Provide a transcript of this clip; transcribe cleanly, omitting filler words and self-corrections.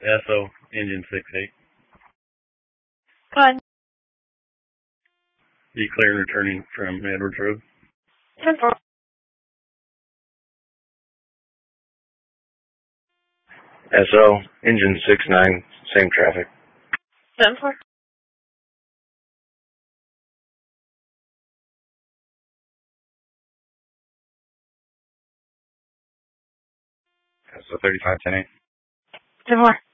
SO, engine 6-8. Go ahead. Be clear and returning from Edwards Road. 10-4. SO, engine 6-9, same traffic. 7-4. SO 35-10-8. 10-4.